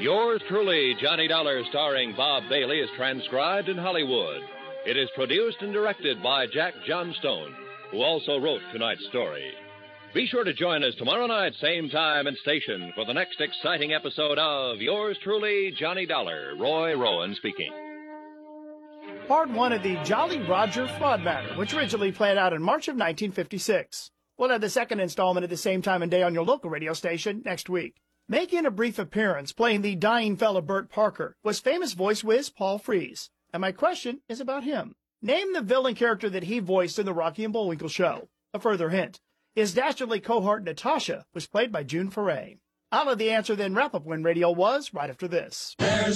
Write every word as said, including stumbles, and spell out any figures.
Yours truly, Johnny Dollar, starring Bob Bailey, is transcribed in Hollywood. It is produced and directed by Jack Johnstone, who also wrote tonight's story. Be sure to join us tomorrow night, same time and station, for the next exciting episode of Yours truly, Johnny Dollar. Roy Rowan speaking. Part one of the Jolly Roger fraud matter, which originally played out in March of nineteen fifty-six. We'll have the second installment at the same time and day on your local radio station next week. Making a brief appearance, playing the dying fella Bert Parker, was famous voice whiz Paul Frees. And my question is about him. Name the villain character that he voiced in the Rocky and Bullwinkle show. A further hint. His dastardly cohort Natasha was played by June Foray. I'll have the answer then wrap up when radio was right after this. There's